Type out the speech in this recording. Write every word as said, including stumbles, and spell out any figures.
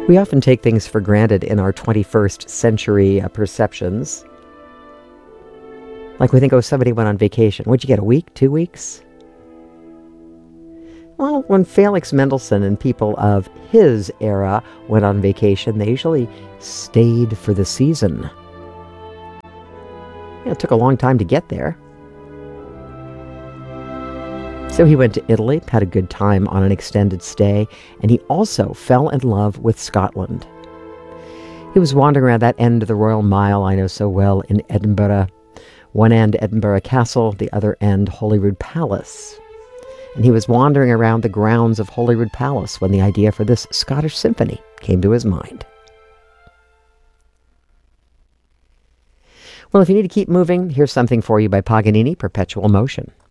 We often take things for granted in our twenty-first century uh, perceptions. Like we think, oh, somebody went on vacation. What'd you get, a week, two weeks? Well, when Felix Mendelssohn and people of his era went on vacation, they usually stayed for the season. You know, it took a long time to get there. So he went to Italy, had a good time on an extended stay, and he also fell in love with Scotland. He was wandering around that end of the Royal Mile I know so well in Edinburgh. One end Edinburgh Castle, the other end Holyrood Palace. And he was wandering around the grounds of Holyrood Palace when the idea for this Scottish symphony came to his mind. Well, if you need to keep moving, here's something for you by Paganini, Perpetual Motion.